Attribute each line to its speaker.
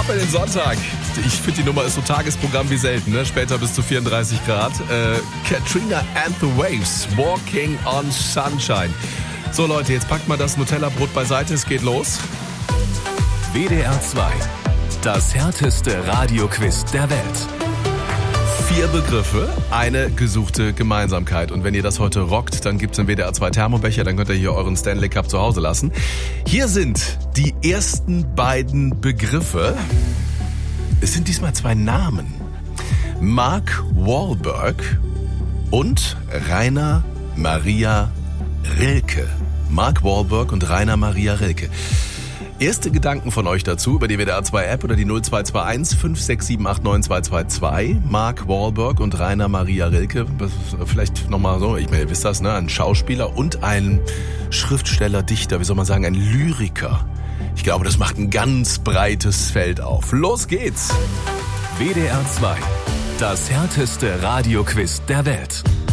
Speaker 1: für den Sonntag. Ich finde, die Nummer ist so Tagesprogramm wie selten, ne? Später bis zu 34 Grad. Katrina and the Waves, Walking on Sunshine. So Leute, jetzt packt mal das Nutella-Brot beiseite, es geht los.
Speaker 2: WDR 2, das härteste Radioquiz der Welt.
Speaker 1: 4 Begriffe, eine gesuchte Gemeinsamkeit. Und wenn ihr das heute rockt, dann gibt's im WDR 2 Thermobecher, dann könnt ihr hier euren Stanley Cup zu Hause lassen. Hier sind die ersten beiden Begriffe. Es sind diesmal 2 Namen. Mark Wahlberg und Rainer Maria Rilke. Mark Wahlberg und Rainer Maria Rilke. Erste Gedanken von euch dazu über die WDR 2 App oder die 0221 5678922. Mark Wahlberg und Rainer Maria Rilke. Vielleicht nochmal so, ich meine, ihr wisst das, ne? Ein Schauspieler und ein Schriftsteller, Dichter, wie soll man sagen, ein Lyriker. Ich glaube, das macht ein ganz breites Feld auf. Los geht's!
Speaker 2: WDR 2, das härteste Radioquiz der Welt.